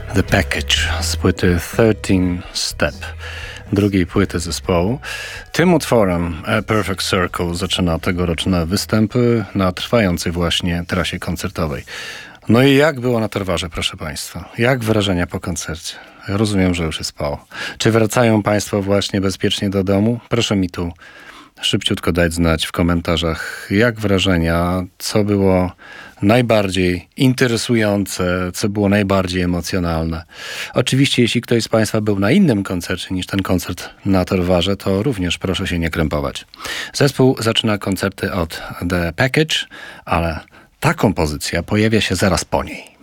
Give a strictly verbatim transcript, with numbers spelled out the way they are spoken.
The Package z płyty thirteen Step, drugiej płyty zespołu. Tym utworem A Perfect Circle zaczyna tegoroczne występy na trwającej właśnie trasie koncertowej. No i jak było na Torwarze, proszę Państwa? Jak wrażenia po koncercie? Rozumiem, że już jest po. Czy wracają Państwo właśnie bezpiecznie do domu? Proszę mi tu szybciutko dać znać w komentarzach, jak wrażenia, co było najbardziej interesujące, co było najbardziej emocjonalne. Oczywiście, jeśli ktoś z Państwa był na innym koncercie niż ten koncert na Torwarze, to również proszę się nie krępować. Zespół zaczyna koncerty od The Package, ale ta kompozycja pojawia się zaraz po niej.